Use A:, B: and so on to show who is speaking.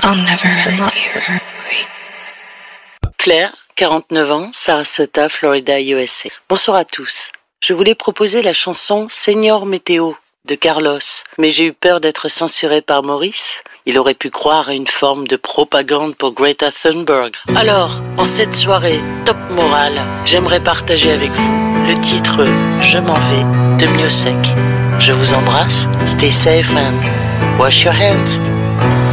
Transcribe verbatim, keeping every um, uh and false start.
A: I'll never hurt you.
B: Claire, quarante-neuf ans, Sarasota, Florida, U S A. Bonsoir à tous. Je voulais proposer la chanson Señor Météo de Carlos, mais j'ai eu peur d'être censuré par Maurice. Il aurait pu croire à une forme de propagande pour Greta Thunberg. Alors, en cette soirée top morale, j'aimerais partager avec vous le titre Je m'en vais de Miossec. Je vous embrasse, stay safe and wash your hands.